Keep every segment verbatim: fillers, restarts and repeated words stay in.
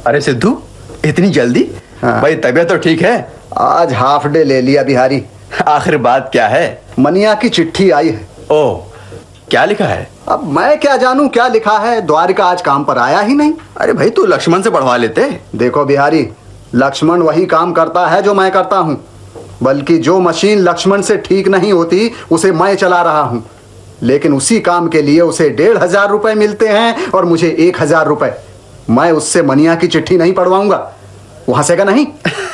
अरे सिद्धू, इतनी जल्दी? हाँ। भाई तबीयत तो ठीक है? आज हाफ डे ले लिया बिहारी। आखिर बात क्या है? मनिया की चिट्ठी आई है। ओह, क्या लिखा है? अब मैं क्या जानूं क्या लिखा है, द्वारिका आज काम पर आया ही नहीं। अरे भाई, तू लक्ष्मण से पढ़वा लेते। देखो बिहारी, लक्ष्मण वही काम करता है जो मैं करता हूँ, बल्कि जो मशीन लक्ष्मण से ठीक नहीं होती उसे मैं चला रहा हूँ, लेकिन उसी काम के लिए उसे डेढ़ हजार रुपए मिलते हैं और मुझे एक हजार रुपए। मैं उससे मनिया की चिट्ठी नहीं पढ़वाऊंगा, वहां से का नहीं।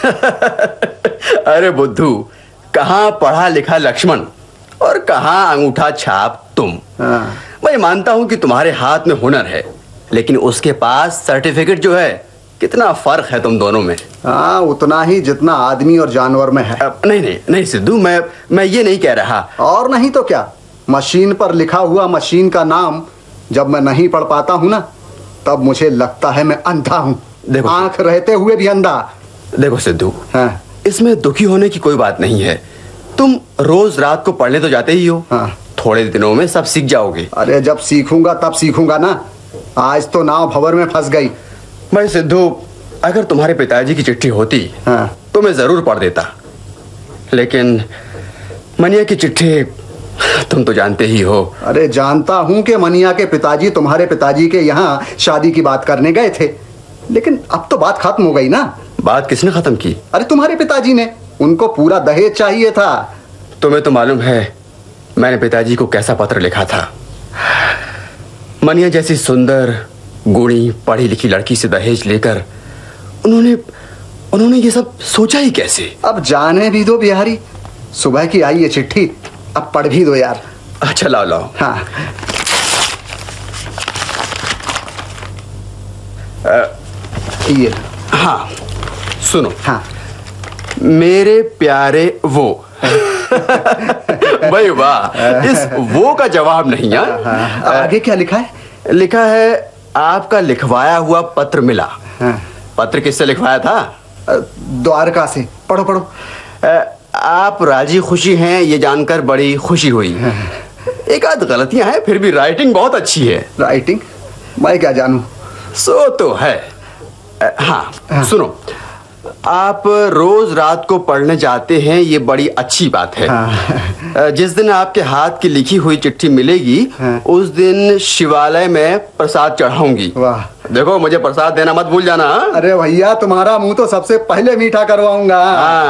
अरे बुद्धू, कहाँ पढ़ा लिखा लक्ष्मण और कहाँ अंगूठा छाप तुम। हाँ। मैं मानता हूँ कि तुम्हारे हाथ में हुनर है, लेकिन उसके पास सर्टिफिकेट जो है, कितना फर्क है तुम दोनों में। हाँ, उतना ही जितना आदमी और जानवर में है। अब, नहीं नहीं नहीं सिद्धू, मैं मैं ये नहीं कह रहा। और नहीं तो क्या, मशीन पर लिखा हुआ मशीन का नाम जब मैं नहीं पढ़ पाता हूँ ना, तब मुझे लगता है मैं अंधा हूँ। देखो, आंख रहते हुए भी अंधा। देखो सिद्धू, हाँ। इसमें दुखी होने की कोई बात नहीं है। तुम रोज रात को पढ़ने तो जाते ही हो। हाँ। थोड़े दिनों में सब सीख जाओगे। अरे जब सीखूंगा तब सीखूंगा ना, आज तो नाव भंवर में फंस गई। भाई सिद्धू, अगर तुम्हारे पिताजी की चिट्ठी होती हाँ। तो मैं जरूर पढ़ देता, लेकिन मनिया की चिट्ठी तुम तो जानते ही हो। अरे जानता हूँ कि मनिया के पिताजी तुम्हारे पिताजी के यहाँ शादी की बात करने गए थे, लेकिन अब तो बात खत्म हो गई ना। बात किसने खत्म की? अरे तुम्हारे पिताजी ने, उनको पूरा दहेज चाहिए था। तुम्हें तो मालूम है मैंने पिताजी को कैसा पत्र लिखा था। मनिया जैसी सुंदर, गुणी, पढ़ी लिखी लड़की से दहेज लेकर उन्होंने उन्होंने ये सब सोचा ही कैसे? अब जाने भी दो बिहारी, सुबह की आई ये चिट्ठी, अब पढ़ भी दो यार। अच्छा लाओ लाओ। हाँ। आ, ये हाँ सुनो। हाँ। मेरे प्यारे वो। भाई वाह, इस वो का जवाब नहीं है। हाँ। आगे क्या लिखा है? लिखा है आपका लिखवाया हुआ पत्र मिला। हाँ। पत्र किससे लिखवाया था? द्वारका से। पढ़ो पढ़ो। आप राजी खुशी हैं ये जानकर बड़ी खुशी हुई। एक आध गलतियां हैं, फिर भी राइटिंग बहुत अच्छी है। राइटिंग? मैं क्या जानूं। सो तो है। हाँ, हाँ। सुनो, आप रोज रात को पढ़ने जाते हैं, ये बड़ी अच्छी बात है। हाँ। जिस दिन आपके हाथ की लिखी हुई चिट्ठी मिलेगी, हाँ। उस दिन शिवालय में प्रसाद चढ़ाऊंगी। वाह। देखो, मुझे प्रसाद देना मत भूल जाना। अरे भैया, तुम्हारा मुंह तो सबसे पहले मीठा करवाऊंगा।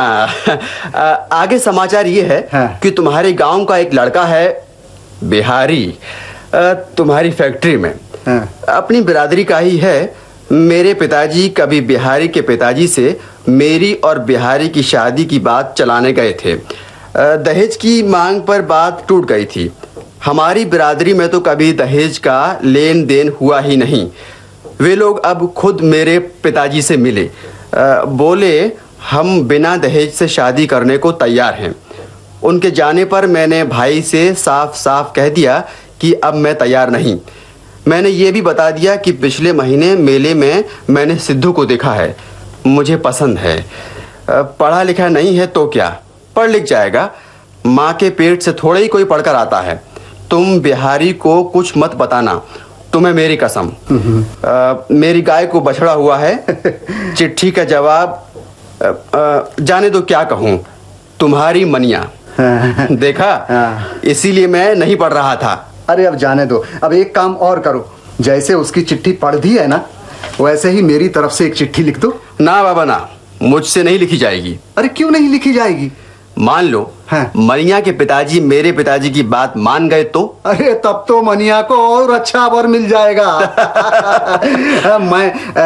हाँ। आगे समाचार ये है, हाँ। कि तुम्हारे गांव का एक लड़का है बिहारी, तुम्हारी फैक्ट्री में। हाँ। अपनी बिरादरी का ही है। मेरे पिताजी कभी बिहारी के पिताजी से मेरी और बिहारी की शादी की बात चलाने गए थे। दहेज की मांग पर बात टूट गई थी। हमारी बिरादरी में तो कभी दहेज का लेन देन हुआ ही नहीं। वे लोग अब खुद मेरे पिताजी से मिले, बोले हम बिना दहेज से शादी करने को तैयार हैं। उनके जाने पर मैंने भाई से साफ साफ कह दिया कि अब मैं तैयार नहीं। मैंने ये भी बता दिया कि पिछले महीने मेले में मैंने सिद्धू को देखा है, मुझे पसंद है। पढ़ा लिखा नहीं है तो क्या, पढ़ लिख जाएगा। माँ के पेट से थोड़ा ही कोई पढ़कर आता है। तुम बिहारी को कुछ मत बताना, तुम्हें मेरी कसम। आ, मेरी गाय को बछड़ा हुआ है। चिट्ठी का जवाब आ, आ, जाने दो क्या कहूँ, तुम्हारी मनिया। देखा, इसीलिए मैं नहीं पढ़ रहा था। अरे अब जाने दो। अब एक काम और करो, जैसे उसकी चिट्ठी पढ़ दी है ना, वैसे ही मेरी तरफ से एक चिट्ठी लिख दो। ना बाबा ना, मुझसे नहीं लिखी जाएगी। अरे क्यों नहीं लिखी जाएगी? मान लो, हाँ। मनिया के पिताजी मेरे पिताजी की बात मान गए तो? अरे तब तो मनिया को और अच्छा वर मिल जाएगा। मैं